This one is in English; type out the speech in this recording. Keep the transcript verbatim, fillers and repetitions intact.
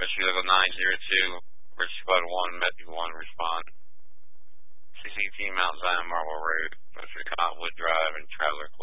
Rescue level nine zero two, Rescue Squad one, Matthew one, respond. C C T Mount Zion Marble Road, Western Cottonwood Drive, and Traveler